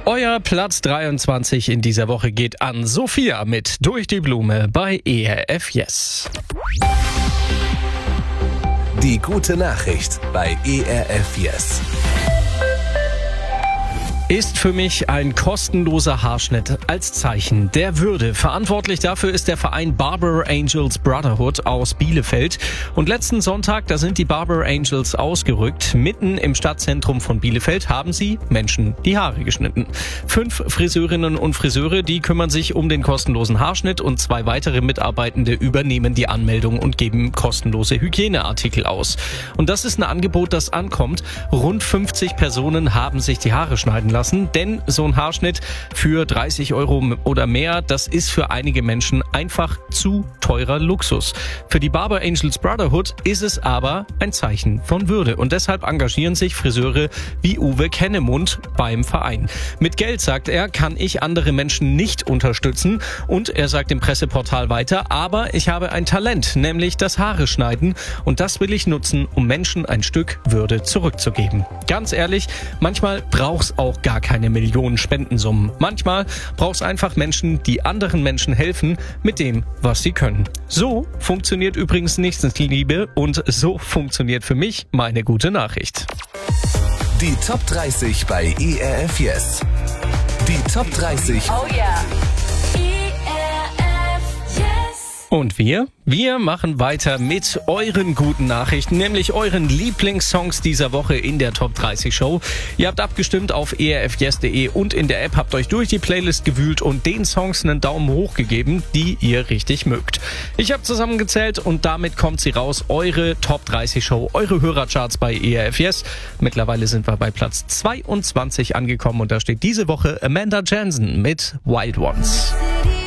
Euer Platz 23 in dieser Woche geht an Sophia mit Durch die Blume bei ERF Yes. Die gute Nachricht bei ERF Yes. Ist für mich ein kostenloser Haarschnitt als Zeichen der Würde. Verantwortlich dafür ist der Verein Barber Angels Brotherhood aus Bielefeld. Und letzten Sonntag, da sind die Barber Angels ausgerückt. Mitten im Stadtzentrum von Bielefeld haben sie Menschen die Haare geschnitten. 5 Friseurinnen und Friseure, die kümmern sich um den kostenlosen Haarschnitt und 2 weitere Mitarbeitende übernehmen die Anmeldung und geben kostenlose Hygieneartikel aus. Und das ist ein Angebot, das ankommt. Rund 50 Personen haben sich die Haare schneiden lassen, denn so ein Haarschnitt für 30 € oder mehr, das ist für einige Menschen einfach zu teurer Luxus. Für die Barber Angels Brotherhood ist es aber ein Zeichen von Würde und deshalb engagieren sich Friseure wie Uwe Kennemund beim Verein. Mit Geld, sagt er, kann ich andere Menschen nicht unterstützen und er sagt im Presseportal weiter, aber ich habe ein Talent, nämlich das Haare schneiden und das will ich nutzen, um Menschen ein Stück Würde zurückzugeben. Ganz ehrlich, manchmal braucht's auch gar keine Millionen Spendensummen. Manchmal braucht es einfach Menschen, die anderen Menschen helfen mit dem, was sie können. So funktioniert übrigens Nächstenliebe und so funktioniert für mich meine gute Nachricht. Die Top 30 bei ERF Yes. Die Top 30. Oh yeah. Und wir machen weiter mit euren guten Nachrichten, nämlich euren Lieblingssongs dieser Woche in der Top 30 Show. Ihr habt abgestimmt auf erfyes.de und in der App, habt euch durch die Playlist gewühlt und den Songs einen Daumen hoch gegeben, die ihr richtig mögt. Ich habe zusammengezählt und damit kommt sie raus, eure Top 30 Show, eure Hörercharts bei ERF Yes. Mittlerweile sind wir bei Platz 22 angekommen und da steht diese Woche Amanda Jensen mit Wild Ones.